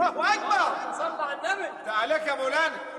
الله اكبر. صل على النبي. ده عليك يا مولانا.